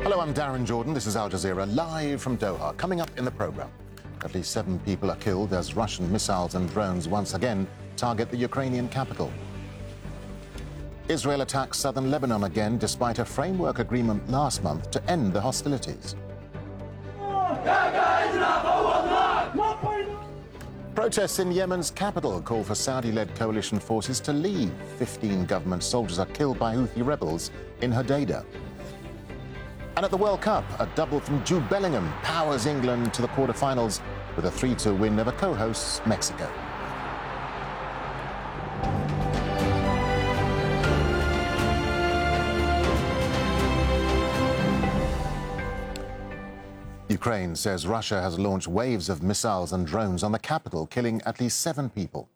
Hello, I'm Darren Jordan. This is Al Jazeera, live from Doha. Coming up in the program, at least 7 people are killed as Russian missiles and drones once again target the Ukrainian capital. Israel attacks southern Lebanon again, despite a framework agreement last month to end the hostilities. Protests in Yemen's capital call for Saudi-led coalition forces to leave. 15 government soldiers are killed by Houthi rebels in Hodeidah. And at the World Cup, a double from Jude Bellingham powers England to the quarter-finals with a 3-2 win over co-hosts Mexico. Ukraine says Russia has launched waves of missiles and drones on the capital, killing at least 7 people.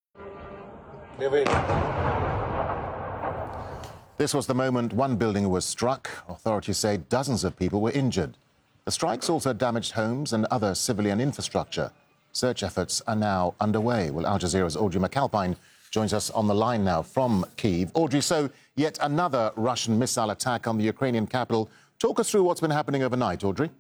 This was the moment one building was struck. Authorities say dozens of people were injured. The strikes also damaged homes and other civilian infrastructure. Search efforts are now underway. Well, Al Jazeera's Audrey McAlpine joins us on the line now from Kyiv. Audrey, so yet another Russian missile attack on the Ukrainian capital. Talk us through what's been happening overnight, Audrey.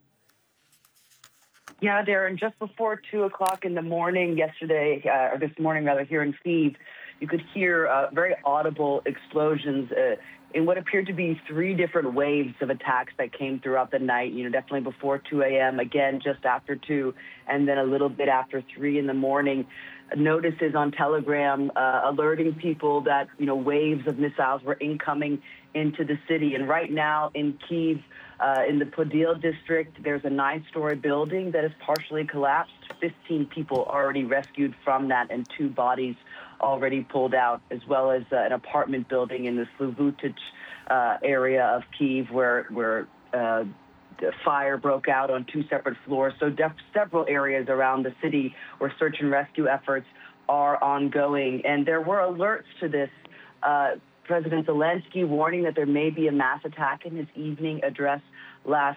Yeah, Darren, just before 2 o'clock in the morning yesterday, or this morning rather, here in Kyiv, you could hear very audible explosions in what appeared to be 3 different waves of attacks that came throughout the night, definitely before 2 a.m., again just after 2, and then a little bit after 3 in the morning. Notices on Telegram alerting people that, waves of missiles were incoming into the city. And right now in Kyiv, in the Podil district, there's a 9-story building that is partially collapsed. 15 people already rescued from that and 2 bodies already pulled out, as well as an apartment building in the Slavutich area of Kyiv where the fire broke out on 2 separate floors. So several areas around the city where search and rescue efforts are ongoing. And there were alerts to this. President Zelensky warning that there may be a mass attack in his evening address last